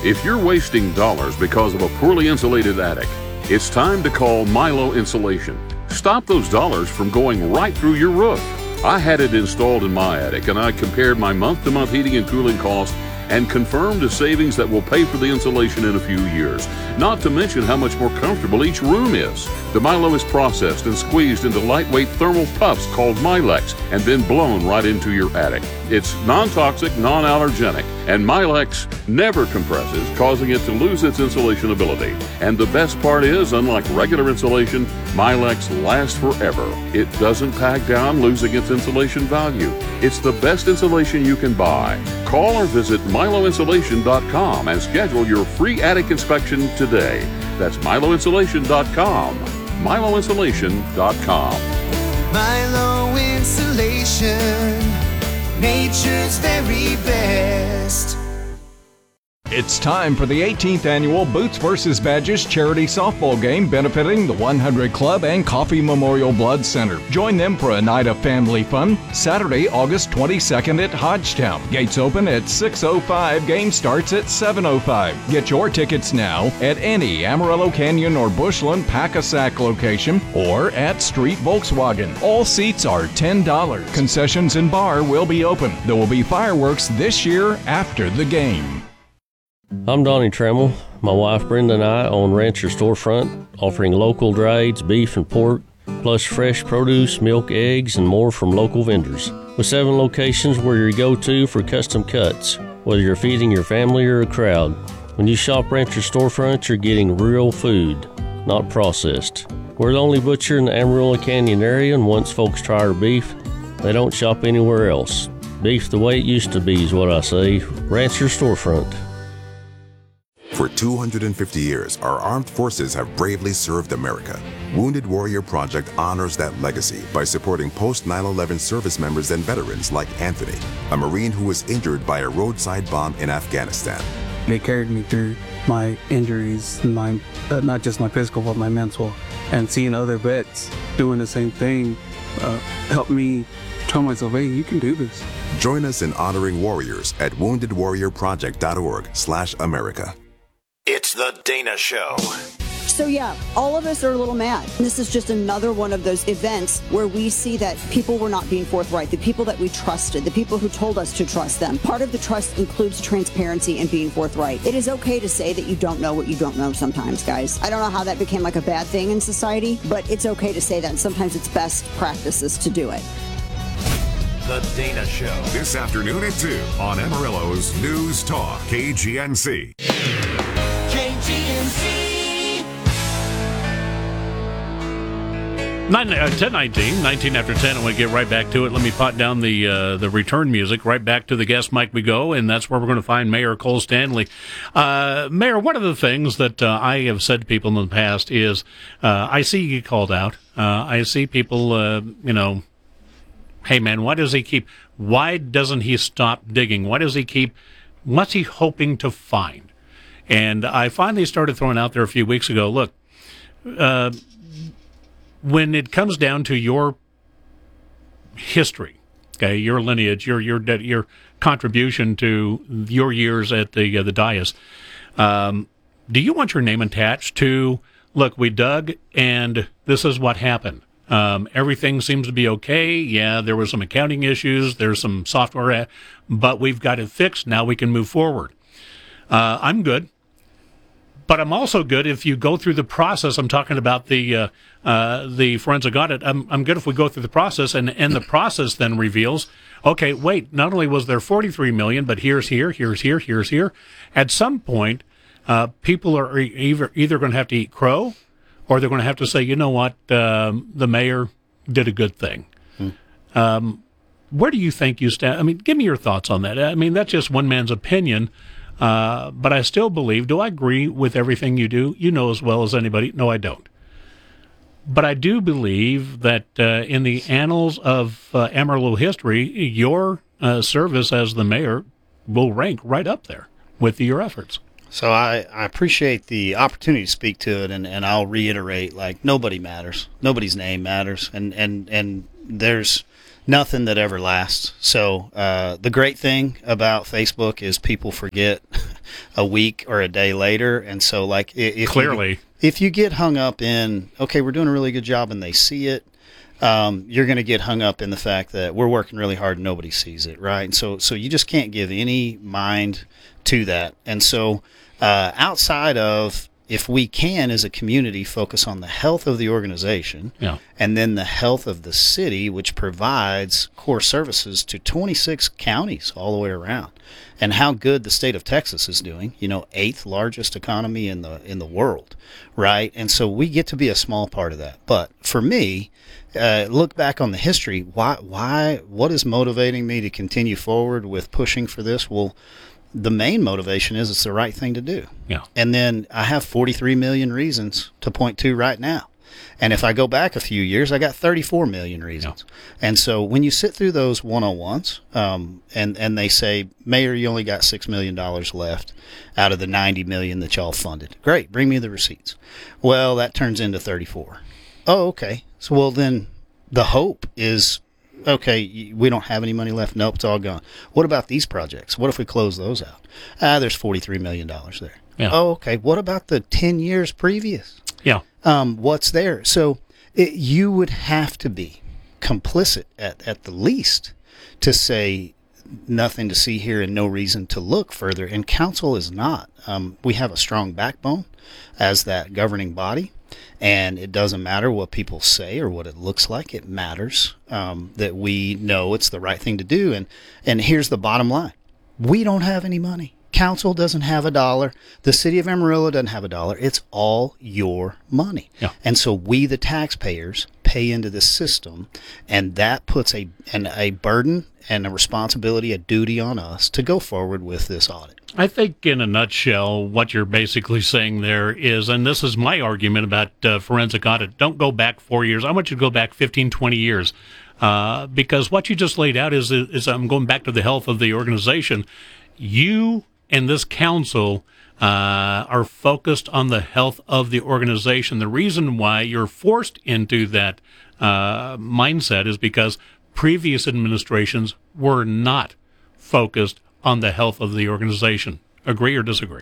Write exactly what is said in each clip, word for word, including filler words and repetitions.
If you're wasting dollars because of a poorly insulated attic, it's time to call Milo Insulation. Stop those dollars from going right through your roof. I had it installed in my attic, and I compared my month-to-month heating and cooling costs and confirmed a savings that will pay for the insulation in a few years, not to mention how much more comfortable each room is. The Milo is processed and squeezed into lightweight thermal puffs called Milex and then blown right into your attic. It's non-toxic, non-allergenic, and Milex never compresses, causing it to lose its insulation ability. And the best part is, unlike regular insulation, Milex lasts forever. It doesn't pack down, losing its insulation value. It's the best insulation you can buy. Call or visit Milo Insulation dot com and schedule your free attic inspection today. That's Milo Insulation dot com. Milo Insulation dot com. Milo Insulation, nature's very best. It's time for the eighteenth annual Boots versus. Badges charity softball game benefiting the one hundred Club and Coffee Memorial Blood Center. Join them for a night of family fun Saturday, August twenty-second at Hodgetown. Gates open at six oh five. Game starts at seven oh five. Get your tickets now at any Amarillo Canyon or Bushland Pack-A-Sack location or at Street Volkswagen. All seats are ten dollars. Concessions and bar will be open. There will be fireworks this year after the game. I'm Donnie Trammell. My wife Brenda and I own Rancher Storefront, offering local drieds, beef and pork, plus fresh produce, milk, eggs, and more from local vendors. With seven locations, we're your go-to for custom cuts, whether you're feeding your family or a crowd. When you shop Rancher Storefront, you're getting real food, not processed. We're the only butcher in the Amarillo Canyon area, and once folks try our beef, they don't shop anywhere else. Beef the way it used to be is what I say. Rancher Storefront. For two hundred fifty years, our armed forces have bravely served America. Wounded Warrior Project honors that legacy by supporting post nine eleven service members and veterans like Anthony, a Marine who was injured by a roadside bomb in Afghanistan. They carried me through my injuries, my uh, not just my physical, but my mental. And seeing other vets doing the same thing uh, helped me tell myself, hey, you can do this. Join us in honoring warriors at wounded warrior project dot org slash America. It's the Dana Show. So yeah, all of us are a little mad. This is just another one of those events where we see that people were not being forthright, the people that we trusted, the people who told us to trust them. Part of the trust includes transparency and being forthright. It is okay to say that you don't know what you don't know sometimes, guys. I don't know how that became like a bad thing in society, but it's okay to say that, and sometimes it's best practices to do it. The Dana Show. This afternoon at two on Amarillo's News Talk, K G N C. K G N C. Nine, uh, ten nineteen, nineteen after ten, and we get right back to it. Let me pot down the uh, the return music. Right back to the guest mic we go, and that's where we're going to find Mayor Cole Stanley. Uh, Mayor, one of the things that uh, I have said to people in the past is uh, I see you get called out. Uh, I see people, uh, you know, hey, man, why does he keep, why doesn't he stop digging? Why does he keep, what's he hoping to find? And I finally started throwing out there a few weeks ago, look, uh, when it comes down to your history, okay, your lineage, your your your contribution to your years at the uh, the dais, um, do you want your name attached to, look, we dug and this is what happened? Um, everything seems to be okay. Yeah, there were some accounting issues. There's some software, but we've got it fixed. Now we can move forward. Uh, I'm good. But I'm also good if you go through the process. I'm talking about the uh, uh, the forensic audit. I'm, I'm good if we go through the process, and, and the process then reveals, okay, wait, not only was there forty-three million dollars, but here's here, here's here, here's here. At some point, uh, people are either, either going to have to eat crow, or they're going to have to say, you know what, um, the mayor did a good thing. Hmm. Um, where do you think you stand? I mean, give me your thoughts on that. I mean, that's just one man's opinion. Uh, but I still believe, do I agree with everything you do? You know as well as anybody. No, I don't. But I do believe that uh, in the annals of uh, Amarillo history, your uh, service as the mayor will rank right up there with your efforts. So I, I appreciate the opportunity to speak to it, and, and I'll reiterate, like, nobody matters. Nobody's name matters, and, and, and there's nothing that ever lasts. So uh, the great thing about Facebook is people forget a week or a day later. And so, like, if Clearly. you, if you get hung up in, okay, we're doing a really good job and they see it, um, you're going to get hung up in the fact that we're working really hard and nobody sees it, right? And so, so you just can't give any mind to that. And so, uh, outside of, if we can, as a community, focus on the health of the organization yeah. and then the health of the city, which provides core services to twenty-six counties all the way around, and how good the state of Texas is doing, you know, eighth largest economy in the in the world, right? And so we get to be a small part of that. But for me, uh, look back on the history. Why? Why? What is motivating me to continue forward with pushing for this? Well, the main motivation is it's the right thing to do. Yeah. And then I have forty-three million reasons to point to right now. And if I go back a few years, I got thirty-four million reasons. Yeah. And so when you sit through those one-on-ones, um, and, and they say, Mayor, you only got six million dollars left out of the ninety million dollars that y'all funded. Great. Bring me the receipts. Well, that turns into thirty-four. Oh, okay. So, well, then the hope is, okay, we don't have any money left. Nope, it's all gone. What about these projects? What if we close those out? Ah, there's forty-three million dollars there. Yeah. Oh, okay. What about the ten years previous? Yeah. Um, what's there? So it, you would have to be complicit at, at the least to say nothing to see here and no reason to look further. And council is not. Um, we have a strong backbone as that governing body. And it doesn't matter what people say or what it looks like. It matters um, that we know it's the right thing to do. And, and here's the bottom line. We don't have any money. Council doesn't have a dollar. The city of Amarillo doesn't have a dollar. It's all your money. Yeah. And so we, the taxpayers, pay into this system. And that puts a, an, a burden and a responsibility, a duty on us to go forward with this audit. I think in a nutshell, what you're basically saying there is, and this is my argument about uh, forensic audit, don't go back four years. I want you to go back fifteen, twenty years. Uh, because what you just laid out is, is, I'm going back to the health of the organization. You and this council uh, are focused on the health of the organization. The reason why you're forced into that uh, mindset is because previous administrations were not focused on the health of the organization. Agree or disagree?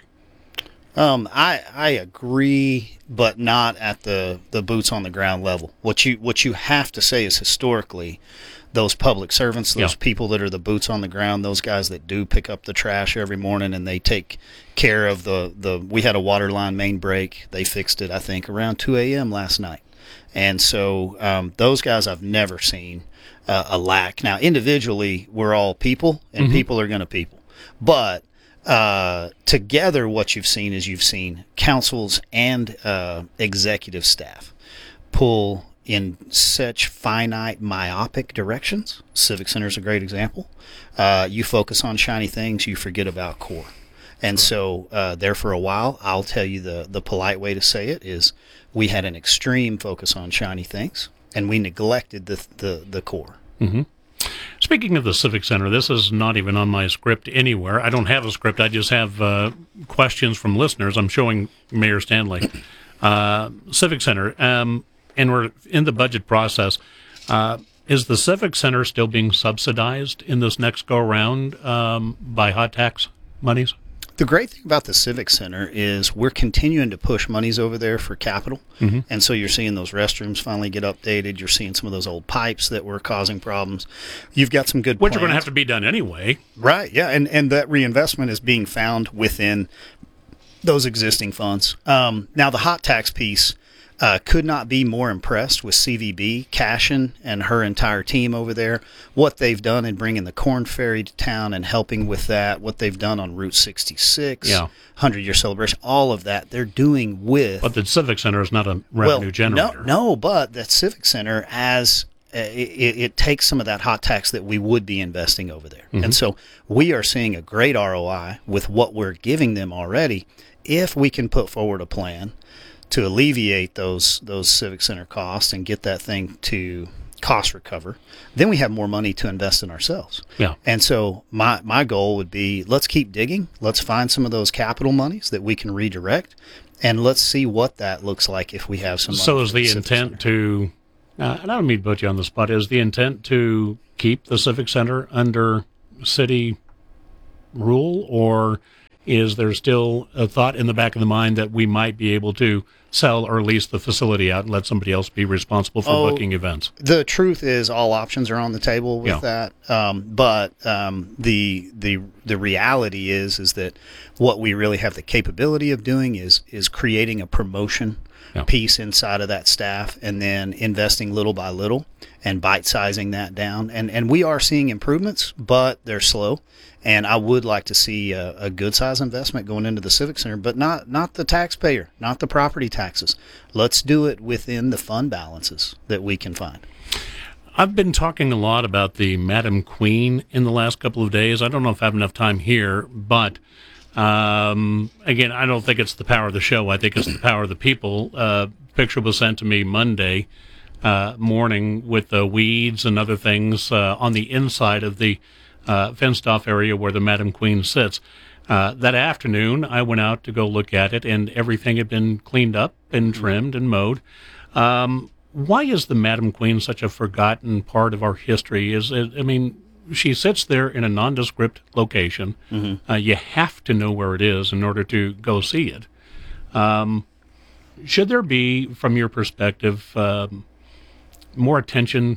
Um, I I agree, but not at the, the boots on the ground level. What you what you have to say is historically, those public servants, those yeah. people that are the boots on the ground, those guys that do pick up the trash every morning and they take care of the, the we had a water line main break. They fixed it, I think, around two a.m. last night. And so um, those guys I've never seen uh, a lack. Now, individually, we're all people, and mm-hmm. people are going to people. But uh, together, what you've seen is you've seen councils and uh, executive staff pull in such finite, myopic directions. Civic Center is a great example. Uh, you focus on shiny things, you forget about core. And so uh, there for a while, I'll tell you the, the polite way to say it is we had an extreme focus on shiny things, and we neglected the the, the core. Mm-hmm. Speaking of the Civic Center, this is not even on my script anywhere. I don't have a script. I just have uh, questions from listeners. I'm showing Mayor Stanley. Uh, Civic Center, um, and we're in the budget process. Uh, is the Civic Center still being subsidized in this next go-around um, by hot tax monies? The great thing about the Civic Center is we're continuing to push monies over there for capital. Mm-hmm. And so you're seeing those restrooms finally get updated. You're seeing some of those old pipes that were causing problems. You've got some good Which plans. are going to have to be done anyway. Right, yeah. And, and that reinvestment is being found within those existing funds. Um, now, the hot tax piece, uh, could not be more impressed with C V B, Cashin, and her entire team over there. What they've done in bringing the Corn Ferry to town and helping with that, what they've done on Route sixty-six, yeah. hundred-year celebration, all of that they're doing with. But the Civic Center is not a revenue well, generator. No, no, but that Civic Center, as uh, it, it takes some of that hot tax that we would be investing over there. Mm-hmm. And so we are seeing a great R O I with what we're giving them already if we can put forward a plan to alleviate those those Civic Center costs and get that thing to cost recover, then we have more money to invest in ourselves. Yeah. And so my, my goal would be, let's keep digging. Let's find some of those capital monies that we can redirect, and let's see what that looks like if we have some money. So is the Civic intent Center. to, uh, and I don't mean to put you on the spot, is the intent to keep the Civic Center under city rule, or is there still a thought in the back of the mind that we might be able to sell or lease the facility out and let somebody else be responsible for Oh, booking events? The truth is, all options are on the table with Yeah. that. Um, but um, the the the reality is is that what we really have the capability of doing is is creating a promotion Yeah. piece inside of that staff, and then investing little by little and bite-sizing that down. And and we are seeing improvements, but they're slow. And I would like to see a, a good-size investment going into the Civic Center, but not not the taxpayer, not the property taxes. Let's do it within the fund balances that we can find. I've been talking a lot about the Madam Queen in the last couple of days. I don't know if I have enough time here, but um, again, I don't think it's the power of the show. I think it's the power of the people. Uh, picture was sent to me Monday uh, morning with the weeds and other things uh, on the inside of the uh, fenced-off area where the Madam Queen sits. Uh, that afternoon, I went out to go look at it, and everything had been cleaned up and trimmed and mowed. Um, why is the Madam Queen such a forgotten part of our history? Is it, I mean, she sits there in a nondescript location. Mm-hmm. Uh, you have to know where it is in order to go see it. Um, should there be, from your perspective, um, more attention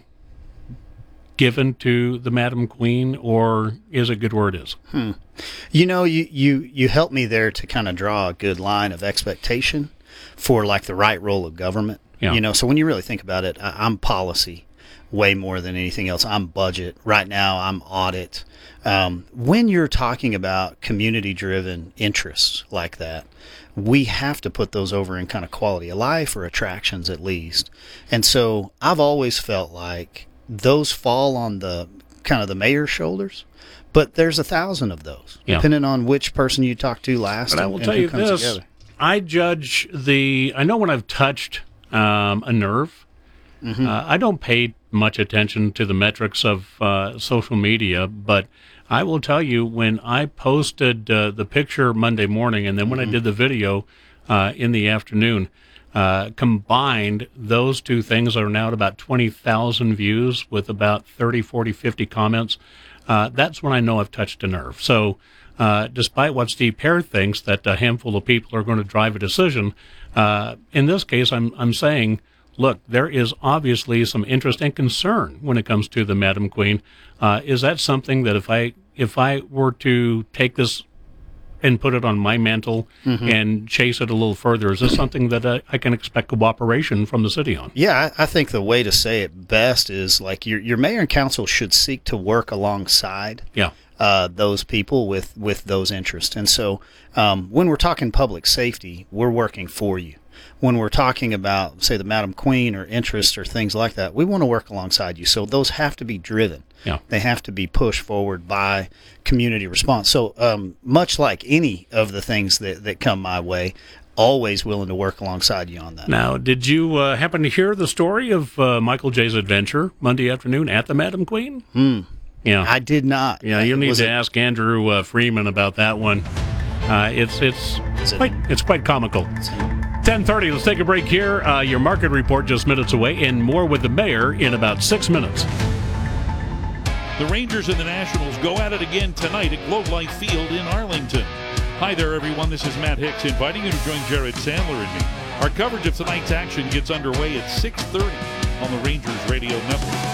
given to the Madam Queen, or is it good where it is? Hmm. You know, you, you, you helped me there to kind of draw a good line of expectation for like the right role of government. Yeah. You know, so when you really think about it, I, I'm policy way more than anything else. I'm budget. Right now, I'm audit. Um, when you're talking about community-driven interests like that, we have to put those over in kind of quality of life or attractions at least. And so I've always felt like those fall on the kind of the mayor's shoulders, but there's a thousand of those, Yeah. depending on which person you talk to last. But I and- will and tell who you comes this: together. I judge the. I know when I've touched um, a nerve, Mhm. uh, I don't pay much attention to the metrics of uh, social media, but I will tell you when I posted uh, the picture Monday morning, and then when I did the video uh, in the afternoon. Uh, combined, those two things are now at about twenty thousand views with about thirty, forty, fifty comments. Uh, that's when I know I've touched a nerve. So uh, despite what Steve Pear thinks, that a handful of people are going to drive a decision, uh, in this case, I'm, I'm saying, look, there is obviously some interest and concern when it comes to the Madam Queen. Uh, is that something that if I if I were to take this and put it on my mantle Mhm. and chase it a little further, is this something that uh, I can expect cooperation from the city on? Yeah, I, I think the way to say it best is like your your mayor and council should seek to work alongside Yeah. uh, those people with, with those interests. And so um, when we're talking public safety, we're working for you. When we're talking about, say, the Madam Queen or interests or things like that, we want to work alongside you. So those have to be driven. Yeah. They have to be pushed forward by community response. So um, much like any of the things that, that come my way, always willing to work alongside you on that. Now, did you uh, happen to hear the story of uh, Michael J's adventure Monday afternoon at the Madam Queen? Hmm. Yeah. I did not. Yeah, you'll need Was to it- ask Andrew uh, Freeman about that one. Uh, it's it's it- quite it's quite comical. ten thirty, let's take a break here. Uh, your market report just minutes away, and more with the mayor in about six minutes. The Rangers and the Nationals go at it again tonight at Globe Life Field in Arlington. Hi there, everyone. This is Matt Hicks inviting you to join Jared Sandler and me. Our coverage of tonight's action gets underway at six thirty on the Rangers Radio Network.